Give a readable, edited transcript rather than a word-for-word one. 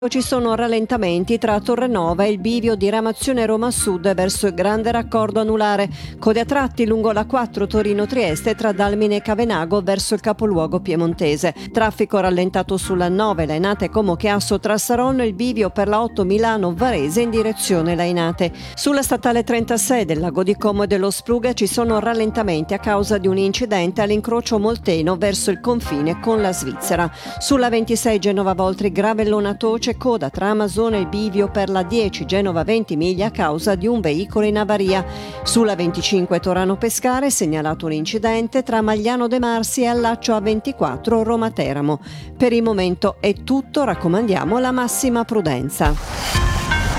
Ci sono rallentamenti tra Torrenova e il bivio di Ramazione Roma Sud verso il grande raccordo anulare, code a tratti lungo la 4 Torino-Trieste tra Dalmine e Cavenago verso il capoluogo piemontese. Traffico rallentato sulla 9 Lainate Como Chiasso tra Saronno e il bivio per la 8 Milano-Varese in direzione Lainate. Sulla statale 36 del Lago di Como e dello Spluga ci sono rallentamenti a causa di un incidente all'incrocio Molteno verso il confine con la Svizzera. Sulla 26 Genova Voltri Gravellona Toce, coda tra Amasone e il bivio per la 10 Genova Ventimiglia a causa di un veicolo in avaria. Sulla 25 Torano Pescare segnalato un incidente tra Magliano De Marsi e allaccio A24 Roma Teramo. Per il momento è tutto, raccomandiamo la massima prudenza.